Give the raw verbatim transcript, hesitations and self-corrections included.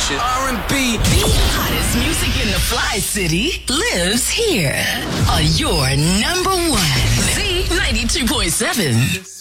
station. R and B. The hottest music in the Fly City lives here on your number one. Z ninety-two point seven.